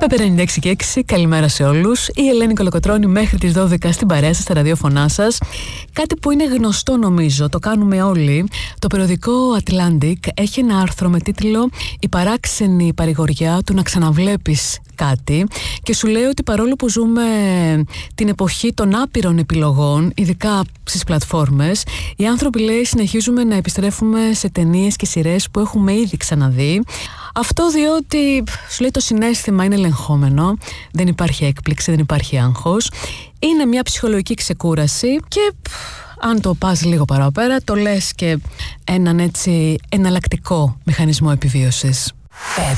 Πέπε 96 και 6, καλημέρα σε όλους. Η Ελένη Κολοκοτρώνη μέχρι τις 12 στην παρέα σας, στα ραδιόφωνά σας. Κάτι που είναι γνωστό νομίζω, το κάνουμε όλοι. Το περιοδικό Atlantic έχει ένα άρθρο με τίτλο «Η παράξενη παρηγοριά του να ξαναβλέπεις κάτι» και σου λέει ότι παρόλο που ζούμε την εποχή των άπειρων επιλογών, ειδικά στις πλατφόρμες, οι άνθρωποι, λέει, συνεχίζουμε να επιστρέφουμε σε ταινίες και σειρές που έχουμε ήδη ξαναδεί. Αυτό διότι, σου λέει, το συναίσθημα είναι ελεγχόμενο, δεν υπάρχει έκπληξη, δεν υπάρχει άγχος, είναι μια ψυχολογική ξεκούραση και αν το πας λίγο παραπέρα, το λες και έναν έτσι εναλλακτικό μηχανισμό επιβίωσης.